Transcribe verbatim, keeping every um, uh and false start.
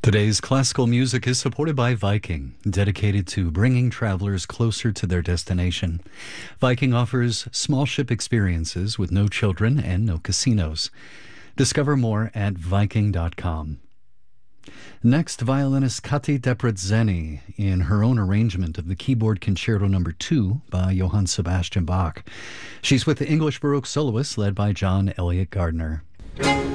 Today's classical music is supported by Viking, dedicated to bringing travelers closer to their destination. Viking offers small ship experiences with no children and no casinos. Discover more at viking dot com. Next, violinist Kati Debreceni in her own arrangement of the Keyboard Concerto Number two by Johann Sebastian Bach. She's with the English Baroque soloists led by John Elliott Gardner.